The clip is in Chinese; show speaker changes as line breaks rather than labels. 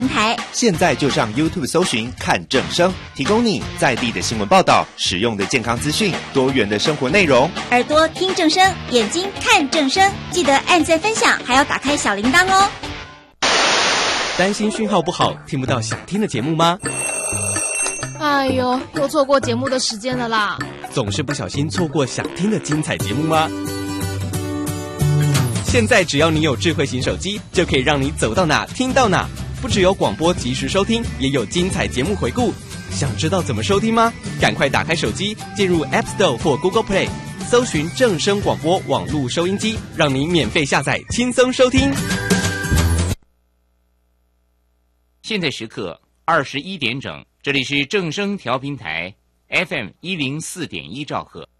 平台。
现在就上 YouTube 搜寻看正声，提供你在地的新闻报道、实用的健康资讯、多元的生活内容。
耳朵听正声，眼睛看正声，记得按赞分享，还要打开小铃铛哦。
担心讯号不好，听不到想听的节目吗？
哎呦，又错过节目的时间了啦！
总是不小心错过想听的精彩节目吗？现在只要你有智慧型手机，就可以让你走到哪听到哪。不只有广播及时收听，也有精彩节目回顾。想知道怎么收听吗？赶快打开手机，进入 App Store 或 Google Play， 搜寻正声广播网络收音机，让你免费下载，轻松收听。
现在时刻21点整，这里是正声调频台 FM104.1兆赫。